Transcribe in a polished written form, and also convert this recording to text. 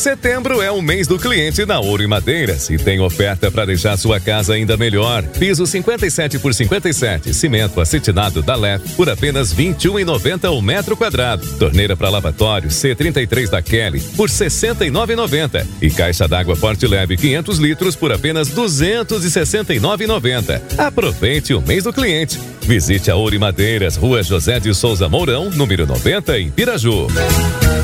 Setembro é o mês do cliente na Ouro e Madeiras e tem oferta para deixar sua casa ainda melhor. Piso 57 por 57, cimento acetinado da LEF por apenas R$ 21,90 o metro quadrado. Torneira para lavatório C33 da Kelly por R$ 69,90 e caixa d'água Forte Leve 500 litros por apenas R$ 269,90. Aproveite o mês do cliente. Visite a Ouro e Madeiras, Rua José de Souza Mourão, número 90, em Piraju.